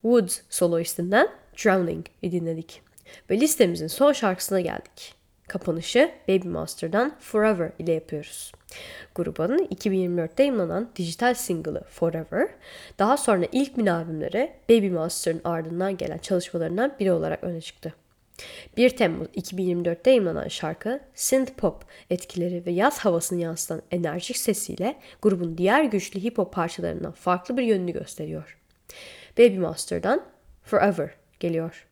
Woods soloistinden Drowning dinledik. Ve listemizin son şarkısına geldik. Kapanışı Baby Monster'dan Forever ile yapıyoruz. Grubun 2024'te yayınlanan dijital single'ı Forever, daha sonra ilk mini albümleri Baby Monster'ın ardından gelen çalışmalarından biri olarak öne çıktı. 1 Temmuz 2024'te yayınlanan şarkı, synth pop etkileri ve yaz havasını yansıtan enerjik sesiyle grubun diğer güçlü hip hop parçalarından farklı bir yönünü gösteriyor. Baby Monster'dan Forever geliyor.